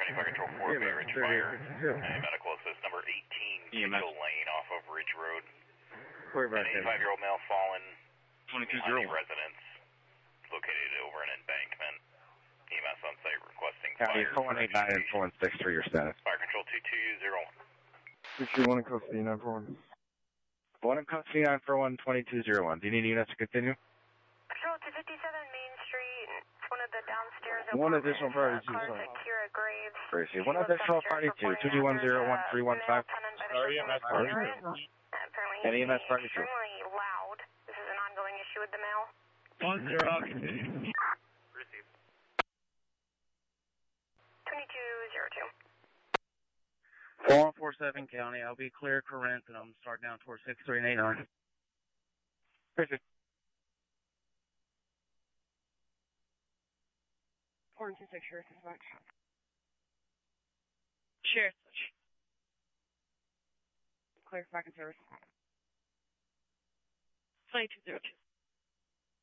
Fire Control 4, Bay Ridge Fire. Medical assist number 18, Kitchell Lane off of Ridge Road. An 85-year-old male fallen 2201 residence located over an embankment. EMS on site requesting County fire. 4189 and 4163, your status. Fire Control 2201. 221 in custody, 941. 1 in custody, 941, 2201. Do you need units to continue? Patrol 257 Main Street. It's one of the downstairs. One additional priority 2, cars sorry. at Kira Graves. Gracie, 1 additional party 2, 221-01315. Sorry, EMS party 2. And EMS party 2. Extremely loud. This is an ongoing issue with the mail. 10, Received. 2202. 4147 County, I'll be clear Corinth, and I'm starting down towards 63 and 89. Gracie. Horn 26, Sheriff Dispatch. Sheriff. Clear for back in service. 2202.